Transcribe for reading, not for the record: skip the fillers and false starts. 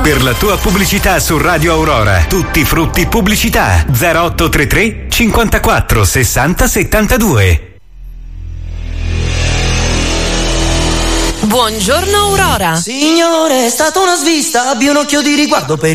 Per la tua pubblicità su Radio Aurora, Tutti Frutti Pubblicità 0833 54 60 72. Buongiorno Aurora. Signore, è stata una svista, abbia un occhio di riguardo per